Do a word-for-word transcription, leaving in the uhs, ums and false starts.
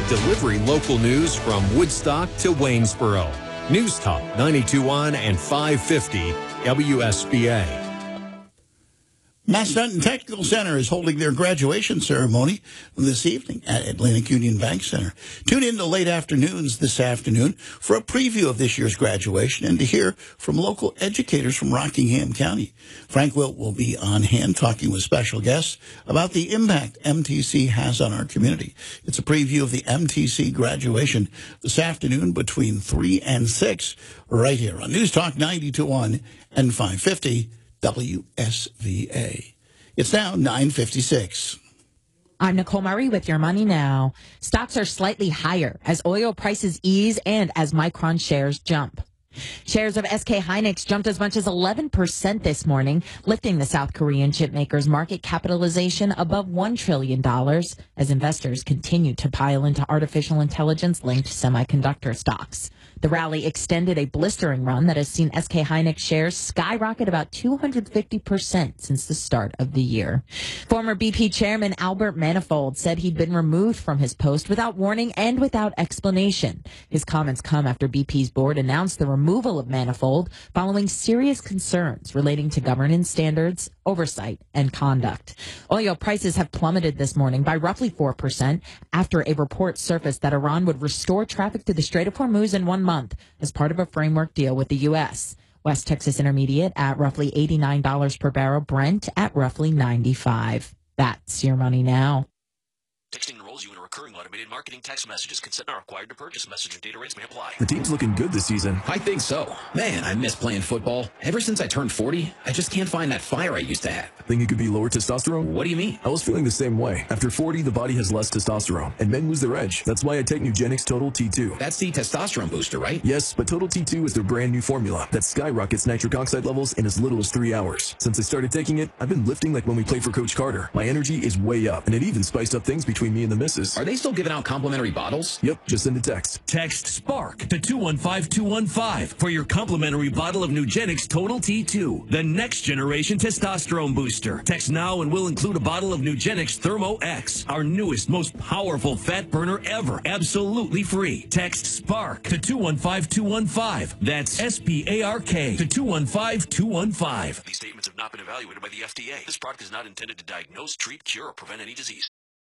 delivering local news from Woodstock to Waynesboro. News Talk ninety-two one and five fifty W S B A. Mass Dunton Technical Center is holding their graduation ceremony this evening at Atlantic Union Bank Center. Tune in to late afternoons this afternoon for a preview of this year's graduation and to hear from local educators from Rockingham County. Frank Wilt will be on hand talking with special guests about the impact M T C has on our community. It's a preview of the M T C graduation this afternoon between three and six right here on News Talk ninety-two one and five fifty W S V A. It's now nine fifty-six. I'm Nicole Murray with your Money Now. Stocks are slightly higher as oil prices ease and as Micron shares jump. Shares of S K Hynix jumped as much as eleven percent this morning, lifting the South Korean chipmaker's market capitalization above one trillion dollars as investors continue to pile into artificial intelligence-linked semiconductor stocks. The rally extended a blistering run that has seen S K Hynix shares skyrocket about two hundred fifty percent since the start of the year. Former B P chairman Albert Manifold said he'd been removed from his post without warning and without explanation. His comments come after B P's board announced the removal of Manifold following serious concerns relating to governance standards, oversight, and conduct. Oil prices have plummeted this morning by roughly four percent after a report surfaced that Iran would restore traffic to the Strait of Hormuz in one month as part of a framework deal with the U S. West Texas Intermediate at roughly eighty-nine dollars per barrel, Brent at roughly ninety-five. That's your Money Now. Texting enrolls you in a recurring automated marketing text messages. Consent not required to purchase. Message and data rates may apply. The team's looking good this season. I think so. Man, I miss playing football. Ever since I turned forty, I just can't find that fire I used to have. Think it could be lower testosterone? What do you mean? I was feeling the same way. After forty, the body has less testosterone, and men lose their edge. That's why I take Nugenix Total T two. That's the testosterone booster, right? Yes, but Total T two is their brand new formula that skyrockets nitric oxide levels in as little as three hours. Since I started taking it, I've been lifting like when we played for Coach Carter. My energy is way up, and it even spiced up things between me and the missus. Are they still giving out complimentary bottles? Yep, just send a text. Text SPARK to two one five two one five for your complimentary bottle of Nugenix Total T two, the next generation testosterone booster. Text now and we'll include a bottle of Nugenix Thermo X, our newest, most powerful fat burner ever, absolutely free. Text SPARK to two one five two one five. That's S P A R K to two one five two one five. These statements have not been evaluated by the F D A. This product is not intended to diagnose, treat, cure, or prevent any disease.